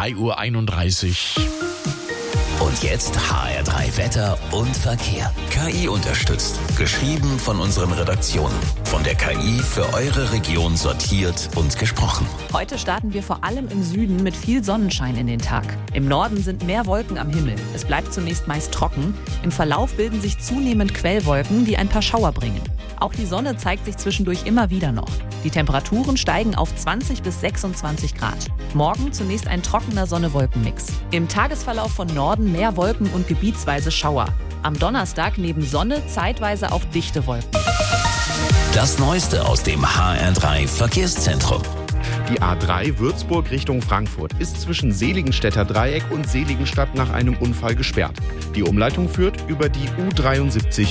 3:31 Uhr. Und jetzt HR3 Wetter und Verkehr. KI unterstützt. Geschrieben von unseren Redaktionen. Von der KI für eure Region sortiert und gesprochen. Heute starten wir vor allem im Süden mit viel Sonnenschein in den Tag. Im Norden sind mehr Wolken am Himmel. Es bleibt zunächst meist trocken. Im Verlauf bilden sich zunehmend Quellwolken, die ein paar Schauer bringen. Auch die Sonne zeigt sich zwischendurch immer wieder noch. Die Temperaturen steigen auf 20 bis 26 Grad. Morgen zunächst ein trockener Sonne-Wolken-Mix. Im Tagesverlauf von Norden mehr Wolken und gebietsweise Schauer. Am Donnerstag neben Sonne zeitweise auch dichte Wolken. Das Neueste aus dem HR3 Verkehrszentrum. Die A3 Würzburg Richtung Frankfurt ist zwischen Seligenstädter Dreieck und Seligenstadt nach einem Unfall gesperrt. Die Umleitung führt über die U73